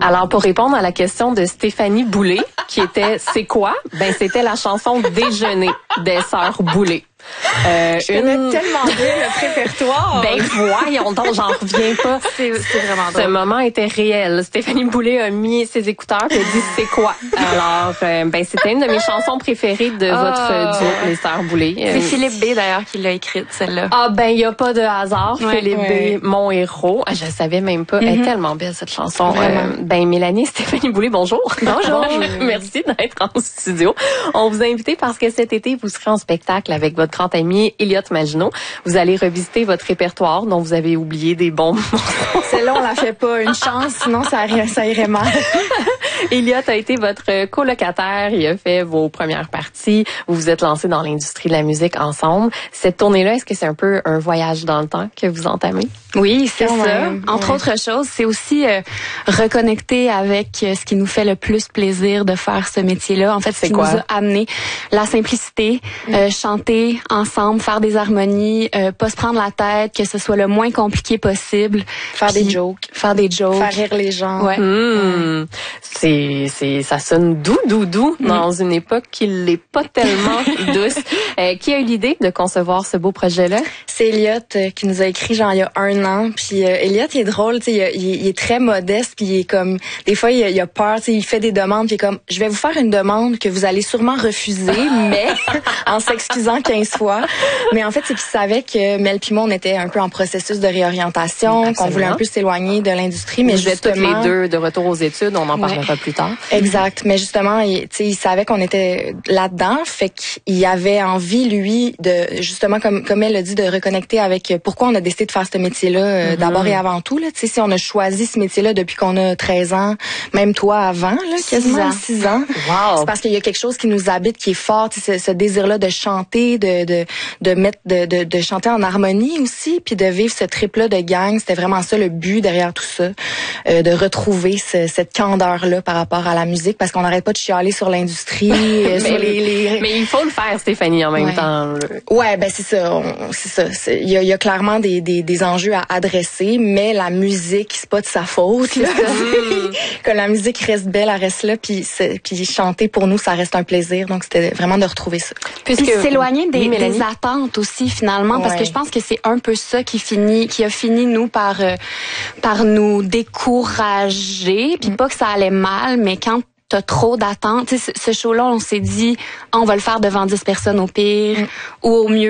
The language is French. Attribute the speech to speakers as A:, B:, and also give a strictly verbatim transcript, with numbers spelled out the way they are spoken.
A: Alors, pour répondre à la question de Stéphanie Boulay, qui était « C'est quoi? » Ben, c'était la chanson « Déjeuner » des Sœurs Boulay.
B: Euh, je connais une... tellement bien notre répertoire.
A: Ben voyons donc, j'en reviens pas.
B: C'est, c'est vraiment drôle.
A: Ce moment était réel. Stéphanie Boulay a mis ses écouteurs et a dit c'est quoi. Alors, euh, ben c'était une de mes chansons préférées de oh. votre duo, les Sœurs Boulay.
B: C'est euh, Philippe B d'ailleurs qui l'a écrite celle-là.
A: Ah ben il y a pas de hasard.
B: Ouais,
A: Philippe
B: ouais.
A: B, mon héros. Je savais même pas. Mm-hmm. Elle est tellement belle cette chanson.
B: Euh,
A: ben Mélanie, Stéphanie Boulay, bonjour.
B: Bonjour. bonjour.
A: Merci d'être en studio. On vous a invité parce que cet été vous serez en spectacle avec votre grand ami Elliot Maginot. Vous allez revisiter votre répertoire dont vous avez oublié des bons morceaux.
B: Celle-là, on la fait pas. Une chance, sinon ça, ça irait mal.
A: Elliot a été votre colocataire. Il a fait vos premières parties. Vous vous êtes lancés dans l'industrie de la musique ensemble. Cette tournée-là, est-ce que c'est un peu un voyage dans le temps que vous entamez?
B: Oui, c'est
A: oh,
B: ça.
A: Ouais.
B: Entre ouais. autres choses, c'est aussi euh, reconnecter avec euh, ce qui nous fait le plus plaisir de faire ce métier-là. En fait,
A: c'est
B: ce qui
A: quoi?
B: nous a amené la simplicité, mm. euh, chanter ensemble, faire des harmonies, euh, pas se prendre la tête, que ce soit le moins compliqué possible.
C: Faire des jokes.
B: Faire des jokes.
C: Faire rire les gens.
B: Ouais.
A: Mmh. Ouais. C'est, c'est, ça sonne doux, doux, doux mmh. dans une époque qui l'est pas tellement douce. Euh, qui a eu l'idée de concevoir ce beau projet-là?
C: C'est Elliot euh, qui nous a écrit genre il y a un an. Puis euh, Elliot, il est drôle, tu sais, il, il, il est très modeste, puis il est comme, des fois il, il a peur, tu sais, il fait des demandes, puis il est comme, je vais vous faire une demande que vous allez sûrement refuser, mais en s'excusant quinze fois. Mais en fait, c'est qu'il savait que Mel puis moi, on était un peu en processus de réorientation, Absolument. qu'on voulait un peu s'éloigner de l'industrie, mais
A: vous
C: justement,
A: êtes toutes les deux de retour aux études, on en parlera ouais. plus tard.
C: Exact, mais justement, il, tu sais, il savait qu'on était là-dedans, fait qu'il avait envie lui de justement comme comme elle l'a dit de reconnecter avec pourquoi on a décidé de faire ce métier-là euh, mm-hmm. d'abord et avant tout là, tu sais si on a choisi ce métier-là depuis qu'on a treize ans, même toi avant là, quasiment six ans.
A: Wow.
C: C'est parce qu'il y a quelque chose qui nous habite qui est fort, tu sais, ce, ce désir-là de chanter, de de de mettre de de, de chanter en harmonie aussi, puis de vivre ce trip-là de gang, c'était vraiment ça le but derrière tout ça, euh, de retrouver ce, cette candeur-là par rapport à la musique parce qu'on n'arrête pas de chialer sur l'industrie, euh, sur les, les
A: mais il faut le faire Stéphanie en même
C: ouais.
A: temps. Le...
C: Ouais, ben c'est ça, on, c'est ça. C'est, il y a, il y a clairement des, des, des enjeux à adresser, mais la musique c'est pas de sa faute. Là. Mm. Que la musique reste belle, elle reste là, puis puis chanter pour nous ça reste un plaisir. Donc c'était vraiment de retrouver ça.
B: Puis s'éloigner des, oui, des attentes aussi finalement, ouais. parce que je pense que c'est un peu ça qui finit, qui a fini nous par euh, par nous décourager, puis mm. pas que ça allait mal, mais quand t'as trop d'attentes. Tu sais, ce show-là, on s'est dit, ah, on va le faire devant dix personnes au pire, mm. ou au mieux